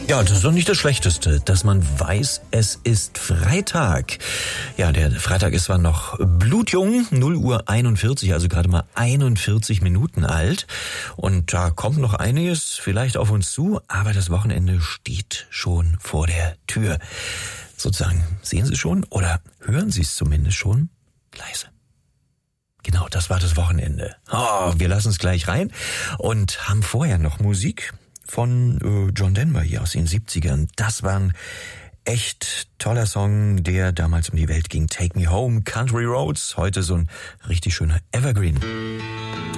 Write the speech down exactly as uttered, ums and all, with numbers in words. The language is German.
Ja, das ist doch nicht das Schlechteste, dass man weiß, es ist Freitag. Ja, der Freitag ist zwar noch blutjung, null Uhr einundvierzig, also gerade mal einundvierzig Minuten alt. Und da kommt noch einiges vielleicht auf uns zu, aber das Wochenende steht schon vor der Tür. Sozusagen, sehen Sie schon oder hören Sie es zumindest schon? Leise. Genau, das war das Wochenende. Oh, wir lassen es gleich rein und haben vorher noch Musik von äh, John Denver hier aus den siebzigern. Das war ein echt toller Song, der damals um die Welt ging. Take Me Home, Country Roads. Heute so ein richtig schöner Evergreen.